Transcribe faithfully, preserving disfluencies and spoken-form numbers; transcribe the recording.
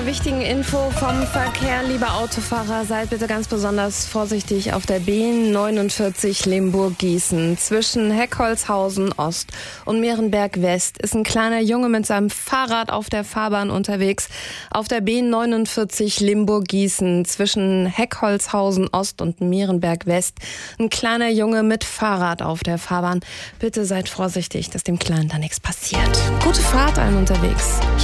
wichtigen Info vom Verkehr. Liebe Autofahrer, seid bitte ganz besonders vorsichtig auf der B neunundvierzig Limburg-Gießen. Zwischen Heckholzhausen Ost und Mehrenberg West ist ein kleiner Junge mit seinem Fahrrad auf der Fahrbahn unterwegs. Auf der B neunundvierzig Limburg-Gießen zwischen Heckholzhausen Ost und Mehrenberg West ein kleiner Junge mit Fahrrad auf der Fahrbahn. Bitte seid vorsichtig, dass dem Kleinen da nichts passiert. Gute Fahrt allen unterwegs.